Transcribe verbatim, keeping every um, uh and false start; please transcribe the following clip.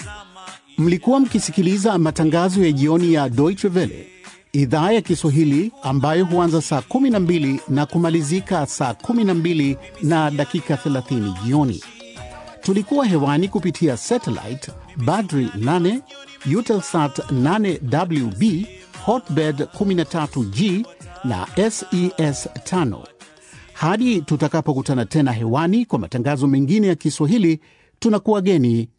Mlikuwa mkisikiliza matangazo ya jioni ya Deutsche Welle, idhaa ya Kiswahili ambayo huanza saa kumi na mbili na kumalizika saa kumi na mbili na dakika thelathini jioni. Tulikuwa hewani kupitia satellite Badri nane, Eutelsat nane W B, Hotbird kumi na tatu G na S E S tano. Hadi tutakapokutana tena hewani kwa matangazo mengine ya Kiswahili, tunakuwageni